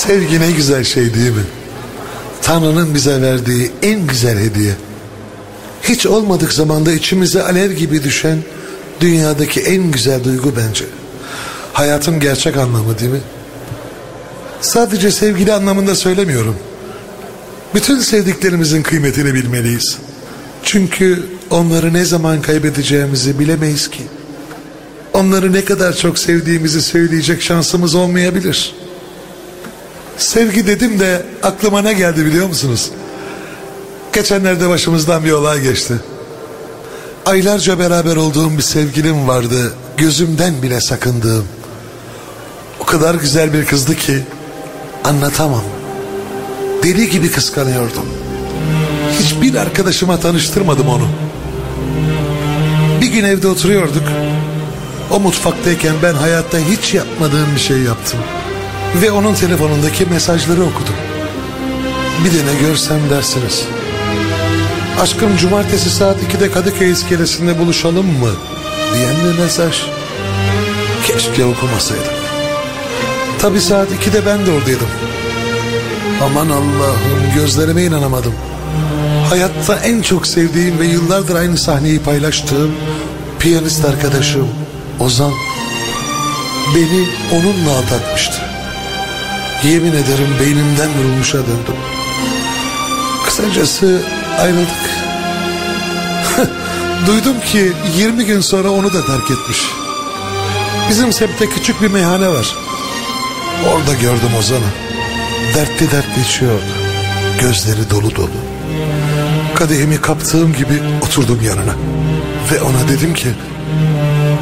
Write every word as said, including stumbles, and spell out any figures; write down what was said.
Sevgi ne güzel şey değil mi? Tanrı'nın bize verdiği en güzel hediye. Hiç olmadık zamanda içimize alev gibi düşen dünyadaki en güzel duygu bence. Hayatın gerçek anlamı değil mi? Sadece sevgili anlamında söylemiyorum. Bütün sevdiklerimizin kıymetini bilmeliyiz. Çünkü onları ne zaman kaybedeceğimizi bilemeyiz ki. Onları ne kadar çok sevdiğimizi söyleyecek şansımız olmayabilir. Sevgi dedim de aklıma ne geldi biliyor musunuz? Geçenlerde başımızdan bir olay geçti. Aylarca beraber olduğum bir sevgilim vardı. Gözümden bile sakındığım. O kadar güzel bir kızdı ki anlatamam. Deli gibi kıskanıyordum. Hiçbir arkadaşıma tanıştırmadım onu. Bir gün evde oturuyorduk. O mutfaktayken ben hayatta hiç yapmadığım bir şey yaptım. Ve onun telefonundaki mesajları okudum. Bir de ne görsem dersiniz. Aşkım cumartesi saat ikide Kadıköy iskelesinde buluşalım mı? Diyen bir mesaj. Keşke okumasaydım. Tabi saat ikide ben de oradaydım. Aman Allah'ım, gözlerime inanamadım. Hayatta en çok sevdiğim ve yıllardır aynı sahneyi paylaştığım piyanist arkadaşım Ozan beni onunla aldatmıştı. Yemin ederim beynimden vurulmuşa döndüm. Kısacası ayrıldık. Duydum ki yirmi gün sonra onu da terk etmiş. Bizim semtte küçük bir meyhane var. Orada gördüm Ozan'ı. Dertli dertli içiyordu. Gözleri dolu dolu. Kadehimi kaptığım gibi oturdum yanına. Ve ona dedim ki